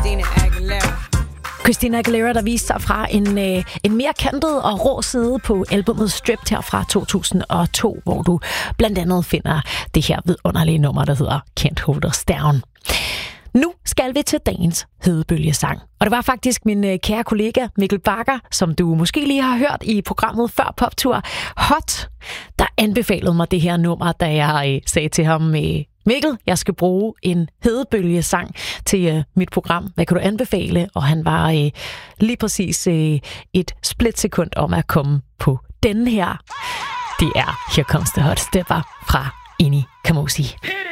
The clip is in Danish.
Christina Aguilera, der viste sig fra en mere kantet og rå side på albumet Stripped her fra 2002, hvor du blandt andet finder det her vidunderlige nummer, der hedder Can't Hold Us Down. Nu skal vi til dagens hedebølgesang. Og det var faktisk min kære kollega Mikkel Bagger, som du måske lige har hørt i programmet før Poptur Hot, der anbefalede mig det her nummer, da jeg sagde til ham, Mikkel, jeg skal bruge en hedebølgesang til mit program. Hvad kan du anbefale? Og han var lige præcis et splitsekund om at komme på denne her. Det er Here Comes the Hot Stepper fra Inni Kamosi.